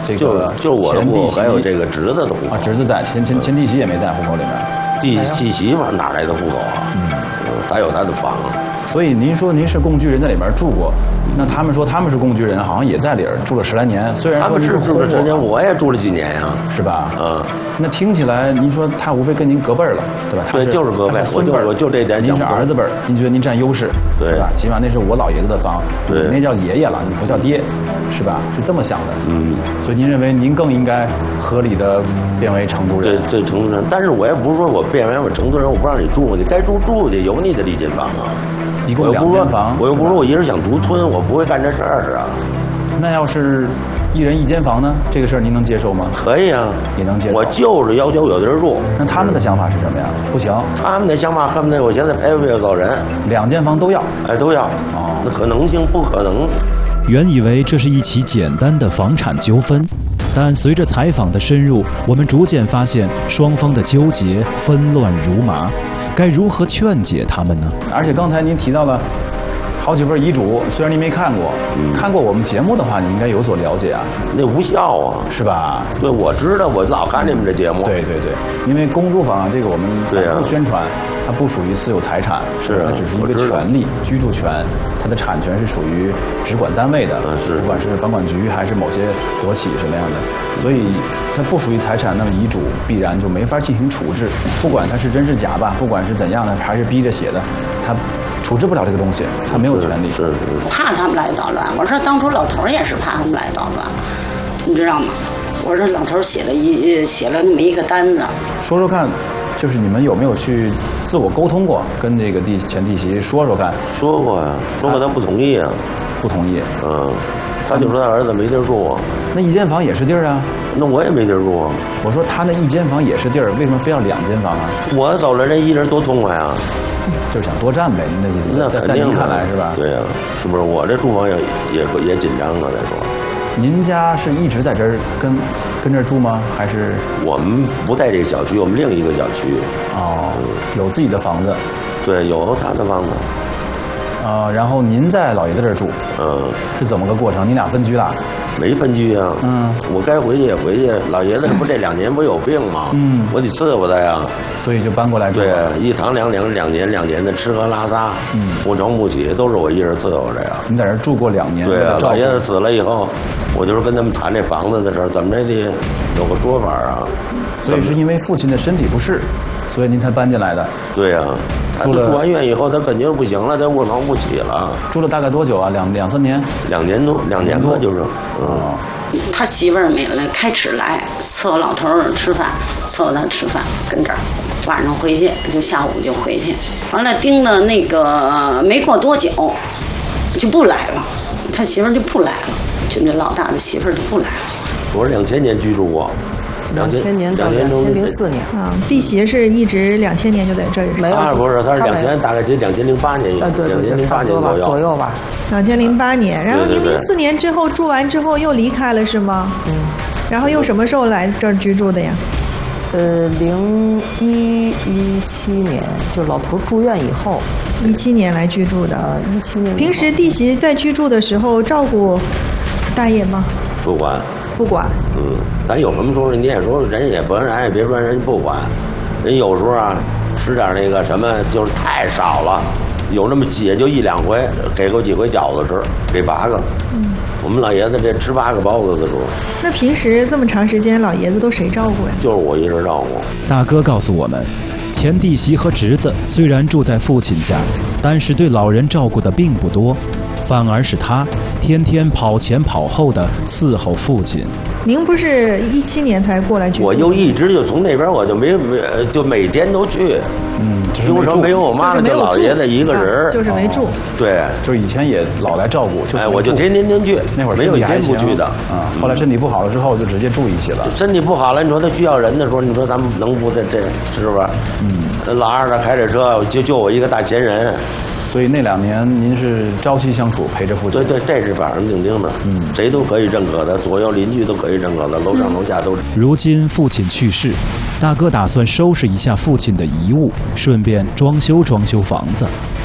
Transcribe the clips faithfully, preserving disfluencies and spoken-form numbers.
这个就就我的户口，还有这个侄子的户口啊，侄子在，前前前弟媳也没在户口里面。 弟弟媳妇哪来的户口啊？嗯，他有他的房。 所以您说您是共居人，在里面住过，那他们说他们是共居人，好像也在里边住了十来年。虽然他们是住了十年，我也住了几年呀， 是吧？ 嗯， 那听起来您说他无非跟您隔辈儿了，对吧？ 对，就是隔辈，我就我就这点。 您是儿子辈儿，您觉得您占优势， 对吧？起码那是我老爷子的房， 对， 那叫爷爷了，你不叫爹，是吧？是这么想的。 嗯， 所以您认为您更应该合理的变为承租人？ 对，对，承租人。但是我也不是说我变为我承租人，我不让你住，你该住住去，有你的利金房啊。 一共两间房， 我又不是说我一人想独吞，我不会干这事儿啊。 那要是一人一间房呢？这个事儿您能接受吗？ 可以啊， 也能接受。 我就是要求有的人住。 那他们的想法是什么呀？不行， 他们的想法恨不得我现在赔不赔走人， 两间房都要， 哎，都要。 哦， 那可能性不可能。 原以为这是一起简单的房产纠纷，但随着采访的深入，我们逐渐发现双方的纠结纷乱如麻，该如何劝解他们呢？ 而且刚才您提到了好几份遗嘱，虽然您没看过，嗯、看过我们节目的话，你应该有所了解啊。 那无效啊， 是吧？ 对，我知道，我老看你们这节目。 对对对，因为公租房这个我们反复宣传，它不属于私有财产， 是、啊、 它只是一个权利，居住权，它的产权是属于直管单位的， 嗯、是不管是房管局还是某些国企什么样的，所以它不属于财产，那么遗嘱必然就没法进行处置，不管它是真是假吧，不管是怎样的，还是逼着写的，它处置不了这个东西，他没有权利。 是是是， 怕他们来捣乱。我说当初老头也是怕他们来捣乱，你知道吗？我说老头写了一写了那么一个单子。 说说看，就是你们有没有去自我沟通过，跟这个弟前弟媳说说看？ 说过呀，说过他不同意啊， 不同意。 嗯，他就说他儿子没地儿住啊。 那一间房也是地儿啊。 那我也没地儿住啊。 我说他那一间房也是地儿，为什么非要两间房啊？ 我走了，这一人多痛快啊！ 就是想多占呗，您的意思？ 那肯定看来是吧？ 对呀、啊，是不是？我这住房也也也紧张啊，再说。 您家是一直在这儿跟跟这儿住吗？还是我们不在这个小区，我们另一个小区。 哦，有自己的房子。 对，有他的房子。 啊、呃，然后您在老爷子这儿住。 嗯。 是怎么个过程？你俩分居了？ 没分居啊。 嗯。 我该回去也回去。老爷子不这两年不有病吗？ 嗯。 我得伺候他呀。 所以就搬过来住。 对，一躺两两两年两年的吃喝拉撒， 嗯， 不成不起，都是我一人伺候着呀。 你在这住过两年。 对啊，老爷子死了以后，我就是跟他们谈这房子的事儿，怎么着得有个说法啊。 所以是因为父亲的身体不适，所以您才搬进来的。 对呀、啊。他住完院以后，他肯定不行了，他卧床不起了。 住了大概多久啊？两两三年？ 两年多，两年多就是。 嗯。 他媳妇儿没来，开始来伺候老头儿吃饭，伺候他吃饭，跟这儿。晚上回去就下午就回去，完了盯的那个没过多久就不来了，他媳妇儿就不来了，就那老大的媳妇儿就不来了。 我是两千年居住过。 两千年到两千零四年啊，弟媳是一直两千年就在这儿。 没有， 他不是，他是两千，大概就两千零八年， 啊对对对， 两千零八年左右左右吧。 两千零八年，然后您零四年之后住完之后又离开了是吗？ 嗯。 然后又什么时候来这儿居住的呀？ 呃，零一一七年，就老头住院以后。 一七年来居住的。 啊，一七年。 平时弟媳在居住的时候照顾大爷吗？ 不管。 不管。 嗯，咱有什么时候你也说人也不咱也别说人不管，人有时候啊吃点那个什么就是太少了，有那么也就一两回，给过几回饺子吃，给八个。 嗯， 我们老爷子这吃八个包子的时候。 那平时这么长时间，老爷子都谁照顾呀？ 就是我一人照顾。 大哥告诉我们，前弟媳和侄子虽然住在父亲家，但是对老人照顾的并不多。反而是他天天跑前跑后的伺候父亲。 您不是一七年才过来居住？ 我又一直就从那边，我就没没就每天都去。 嗯， 就是没住，没有我妈，就老爷子一个人， 就是没住。 对， 就是以前也老来照顾，就哎，我就天天天去， 那会儿没有一天不去的啊。后来身体不好了之后，就直接住一起了。 身体不好了，你说他需要人的时候，你说咱们能不在这是不是？嗯，老二他开着车，就就我一个大闲人。 所以那两年您是朝夕相处，陪着父亲。 对对，这是板上钉钉的，嗯，谁都可以认可的，左右邻居都可以认可的，楼上楼下都。 如今父亲去世，大哥打算收拾一下父亲的遗物，顺便装修装修房子。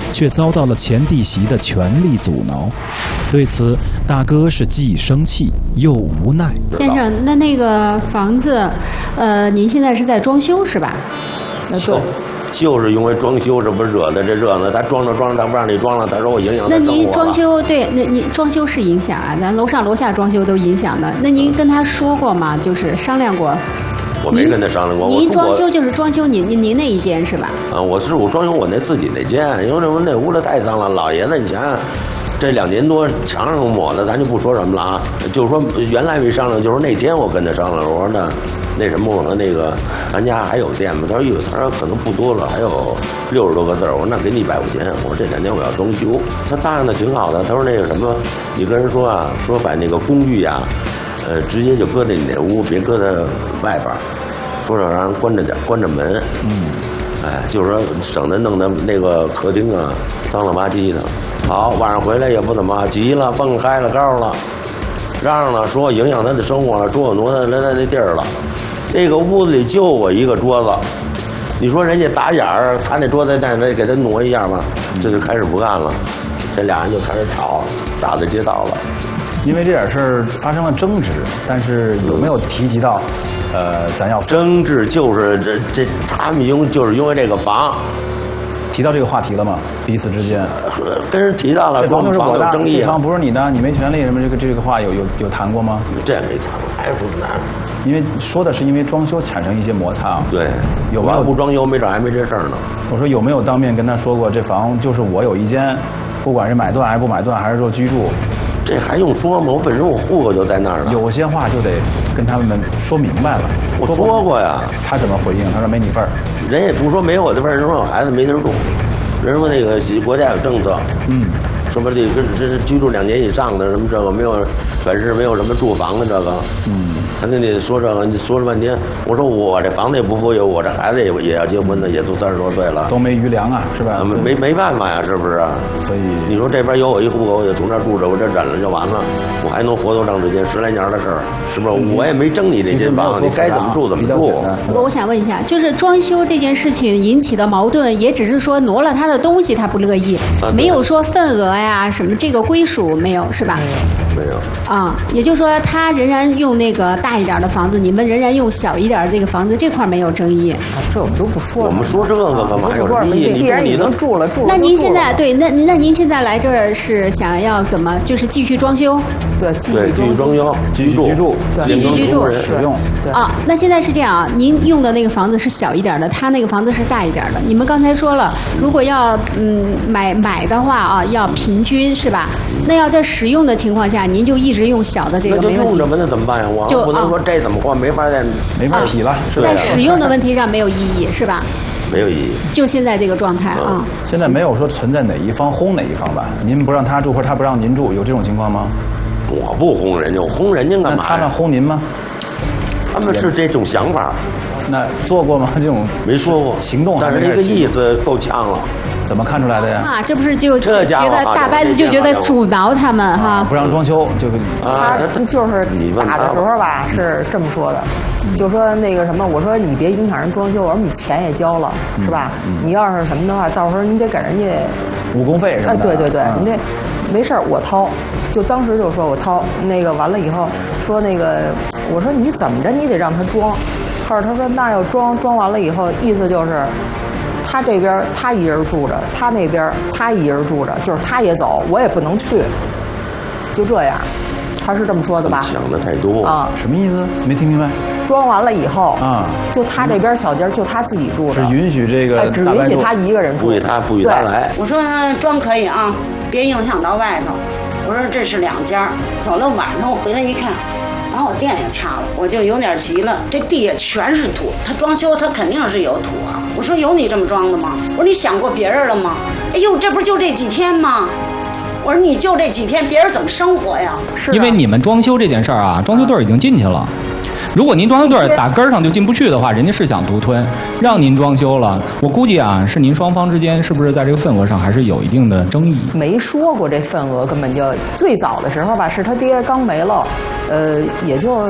却遭到了前弟媳的全力阻挠。对此，大哥是既生气又无奈。 先生，那那个房子，呃，您现在是在装修是吧？ 呃，对。 就是因为装修，这不惹的这热闹，他装着装着，他不让你装了，他说我影响他生活了。 那您装修对，那您装修是影响啊，咱楼上楼下装修都影响的。那您跟他说过吗？就是商量过？ 我没跟他商量过。 您装修就是装修您您您那一间是吧？ 啊，我是我装修我那自己那间，因为那那屋子太脏了，老爷子你想想。这两年多墙上抹的，咱就不说什么了啊。就是说原来没商量，就是那天我跟他商量，我说呢，那什么，我说那个咱家还有店吗？他说有，他说可能不多了，还有六十多个字儿。我说那给你一百块钱。我说这两天我要装修，他答应的挺好的。他说那个什么，你跟人说啊，说把那个工具呀、啊，呃，直接就搁在你那屋，别搁在外边，说让让人关着点，关着门。嗯。哎，就是说省得弄得那个客厅啊脏了吧唧的。好，晚上回来也不怎么急了，蹦开了高了，嚷嚷了，说影响他的生活了，说我挪他来他那地儿了。那个屋子里就我一个桌子，你说人家打眼儿，他那桌子在那给他挪一下嘛，这就开始不干了，这俩人就开始吵，打在街道了。 因为这点事儿发生了争执，但是有没有提及到，呃，咱要争执就是这这他们因就是因为这个房， 提到这个话题了吗？彼此之间跟人提到了， 这房就是我的， 争议、啊， 这房不是你的，你没权利，什么这个这个话有有有谈过吗？ 这没谈过，还不难。 因为说的是因为装修产生一些摩擦， 对， 有没有不装修没准还没这事儿呢。 我说有没有当面跟他说过，这房就是我有一间，不管是买断还是不买断，还是说居住。 这还用说吗？我本身我户口就在那儿了。 有些话就得跟他们说明白了。 我说过呀。 他怎么回应？他说没你份儿。 人也不说没我的份儿，人说我孩子没地儿住。人说那个国家有政策，嗯，什么这这这居住两年以上的什么这个没有本市没有什么住房的这个，嗯，他跟你说这个，你说了半天，我说我这房子也不富有，我这孩子也也要结婚的，也都三十多岁了， 都没余粮啊，是吧？ 没没办法呀，是不是？ 所以你说这边有我一户口，我就从这儿住着，我这忍了就完了，我还能活多长时间？十来年的事儿，是不是？我也没争你这间房，你该怎么住怎么住。 我我想问一下，就是装修这件事情引起的矛盾，也只是说挪了他的东西他不乐意，啊、没有说份额呀什么这个归属没有是吧？ 没有。 啊，也就是说他仍然用那个大一点的房子，你们仍然用小一点这个房子，这块没有争议。 啊，这我们都不说了。 我们说这个干嘛有什么意义？ 既然已经住了，住了。 那您现在对，那那您现在来这儿是想要怎么？就是继续装修？ 对，继续继续装修，继续居住， 继续居住使用。 对啊，那现在是这样啊，您用的那个房子是小一点的，他那个房子是大一点的。你们刚才说了，如果要嗯买买的话啊，要平均是吧？那要在使用的情况下，您就一直用小的这个没问题。 那就用着吧，那怎么办呀？我不能说这怎么换，没法再没法提了。 在使用的问题上没有异议是吧？ 没有意义。 就现在这个状态啊。 现在没有说存在哪一方轰哪一方吧？您不让他住或者他不让您住，有这种情况吗？ 我不轰人家，我轰人家干嘛？ 他们轰您吗？ 他们是这种想法。 那做过吗？这种没说过行动， 但是这个意思够呛了。 怎么看出来的呀？ 啊，这不是就这觉得大伯子就觉得阻挠他们哈， 不让装修就他就是打的时候吧是这么说的，就说那个什么，我说你别影响人装修，我说你钱也交了是吧？你要是什么的话，到时候你得给人家误工费什么的。 对对对，你得没事我掏。就当时就说我掏那个完了以后说那个我说你怎么着你得让他装，后来他说那要装装完了以后意思就是他这边他一人住着，他那边他一人住着，就是他也走我也不能去，就这样。他是这么说的吧？ 想的太多啊！ 什么意思？没听明白。 装完了以后啊， 就他这边小间就他自己住着， 是允许这个、 呃、只允许他一个人住， 不许他不许他来。 我说装可以啊，别影响到外头。我说这是两家，走了晚上我回来一看，把我电也掐了，我就有点急了。这地也全是土，他装修他肯定是有土啊。我说有你这么装的吗？我说你想过别人了吗？哎呦，这不是就这几天吗？我说你就这几天，别人怎么生活呀？ 是、啊， 因为你们装修这件事儿啊，装修队已经进去了。如果您装修队打根儿上就进不去的话，人家是想独吞，让您装修了。我估计啊，是您双方之间是不是在这个份额上还是有一定的争议？ 没说过这份额，根本就最早的时候吧，是他爹刚没了，呃，也就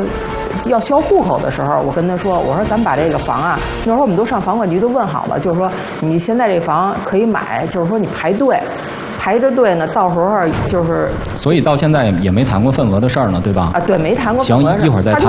要销户口的时候，我跟他说，我说咱们把这个房啊，那时候我们都上房管局都问好了，就是说你现在这房可以买，就是说你排队。排着队呢，到时候就是， 所以到现在也没谈过份额的事儿呢，对吧？ 啊，对，没谈过份额。 行，一会儿再谈。